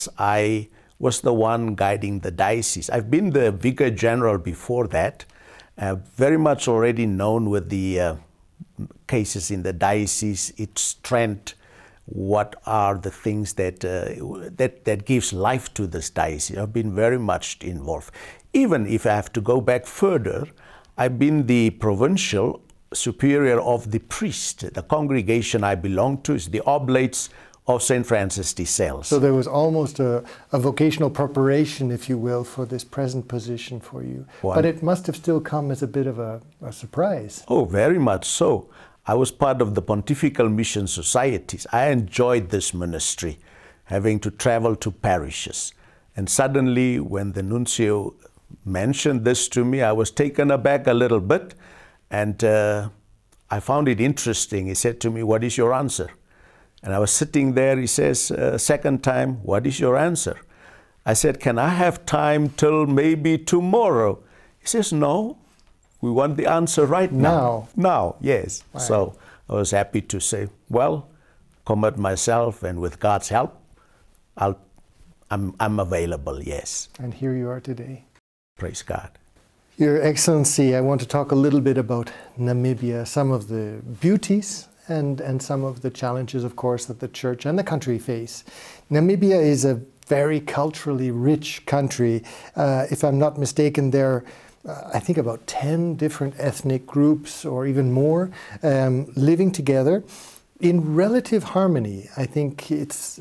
I was the one guiding the diocese. I've been the Vicar General before that, very much already known with the cases in the diocese, its trend, what are the things that, that gives life to this diocese. I've been very much involved. Even if I have to go back further, I've been the provincial superior of the priest. The congregation I belong to is the Oblates of St. Francis de Sales. So there was almost a vocational preparation, if you will, for this present position for you. But it must have still come as a bit of a surprise. Oh, very much so. I was part of the Pontifical Mission Societies. I enjoyed this ministry, having to travel to parishes. And suddenly, when the nuncio mentioned this to me, I was taken aback a little bit. And I found it interesting. He said to me, "What is your answer?" And I was sitting there. He says, second time, "What is your answer?" I said, "Can I have time till maybe tomorrow?" He says, "No, we want the answer right now." Now, yes. Right. So I was happy to say, well, commit myself, and with God's help, I'm available, yes. And here you are today. Praise God. Your Excellency, I want to talk a little bit about Namibia, some of the beauties and some of the challenges, of course, that the Church and the country face. Namibia is a very culturally rich country. If I'm not mistaken, there are, I think, about 10 different ethnic groups or even more living together in relative harmony. I think it's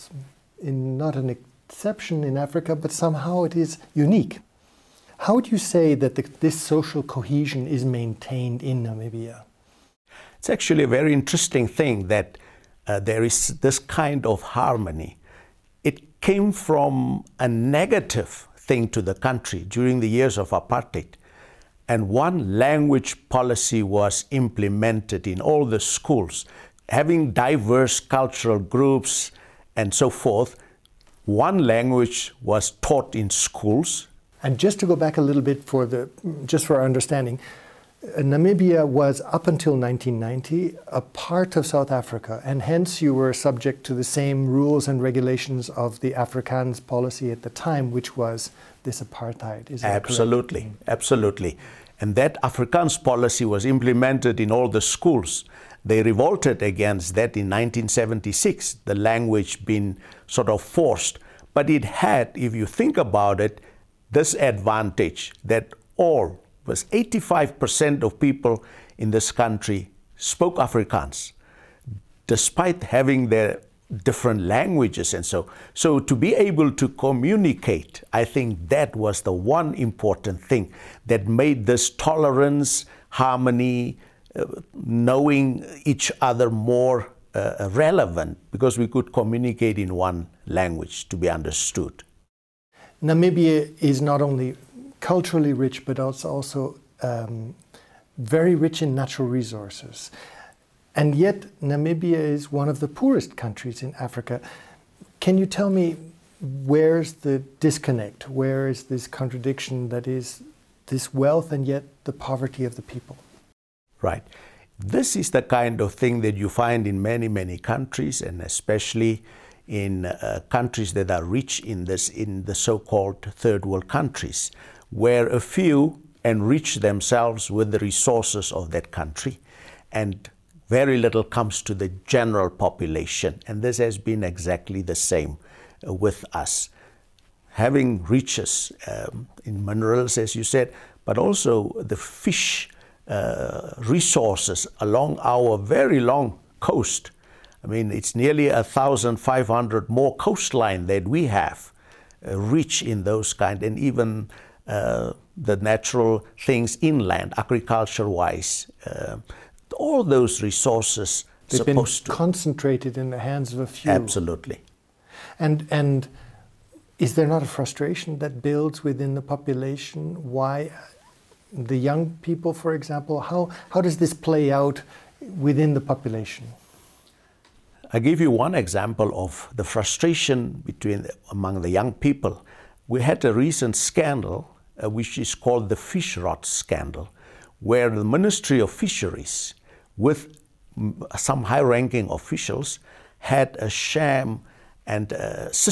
not an exception in Africa, but somehow it is unique. How would you say that this social cohesion is maintained in Namibia? It's actually a very interesting thing that there is this kind of harmony. It came from a negative thing to the country during the years of apartheid. And one language policy was implemented in all the schools. Having diverse cultural groups and so forth, one language was taught in schools. And just to go back a little bit just for our understanding, Namibia was, up until 1990, a part of South Africa, and hence you were subject to the same rules and regulations of the Afrikaans policy at the time, which was this apartheid. Is that Absolutely, correct? Absolutely. And that Afrikaans policy was implemented in all the schools. They revolted against that in 1976, the language being sort of forced. But it had, if you think about it, this advantage that all was 85% of people in this country spoke Afrikaans, despite having their different languages. And so to be able to communicate, I think that was the one important thing that made this tolerance, harmony, knowing each other more relevant, because we could communicate in one language to be understood. Namibia is not only culturally rich, but also very rich in natural resources. And yet Namibia is one of the poorest countries in Africa. Can you tell me, where's the disconnect? Where is this contradiction that is this wealth and yet the poverty of the people? Right. This is the kind of thing that you find in many, many countries, and especially in countries that are rich in the so-called third world countries, where a few enrich themselves with the resources of that country, and very little comes to the general population. And this has been exactly the same with us. Having riches in minerals, as you said, but also the fish resources along our very long coast. I mean, it's nearly 1,500 more coastline that we have, rich in those kind, and even the natural things inland, agriculture-wise. All those resources they've been concentrated in the hands of a few. Absolutely. And is there not a frustration that builds within the population? Why the young people, for example, how does this play out within the population? I give you one example of the frustration among the young people. We had a recent scandal, which is called the fish rot scandal, where the Ministry of Fisheries, with some high-ranking officials, had a sham and